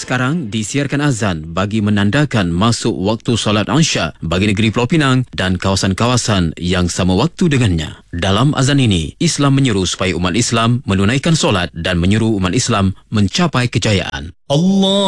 Sekarang disiarkan azan bagi menandakan masuk waktu solat Isya bagi negeri Pulau Pinang dan kawasan-kawasan yang sama waktu dengannya. Dalam azan ini, Islam menyeru supaya umat Islam menunaikan solat dan menyuruh umat Islam mencapai kejayaan. Allah